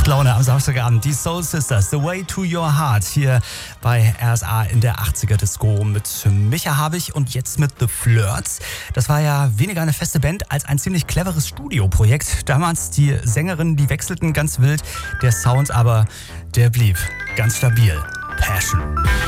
Macht Laune am Samstagabend. Die Soul Sisters, The Way to Your Heart, hier bei RSA in der 80er Disco mit Micha Habich und jetzt mit The Flirts. Das war ja weniger eine feste Band als ein ziemlich cleveres Studioprojekt. Damals die Sängerinnen, die wechselten ganz wild, der Sound aber, der blieb ganz stabil. Passion.